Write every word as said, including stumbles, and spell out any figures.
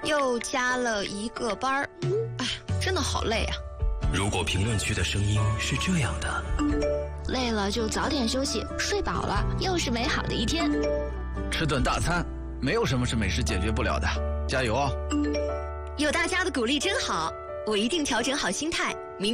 又加了一个班儿，哎，真的好累啊。 如果评论区的声音是这样的， 累了就早点休息，睡饱了又是美好的一天。 吃顿大餐，没有什么是美食解决不了的，加油哦！ 有大家的鼓励真好，我一定调整好心态。